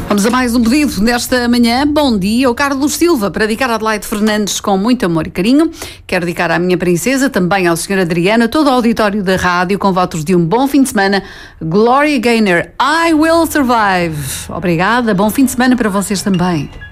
Vamos a mais um pedido nesta manhã. Bom dia, o Carlos Silva, para dedicar a Adelaide Fernandes com muito amor e carinho. Quero dedicar à minha princesa, também ao Sr. Adriano, a todo o auditório da rádio, com votos de um bom fim de semana. Gloria Gaynor, I Will Survive. Obrigada, bom fim de semana para vocês também.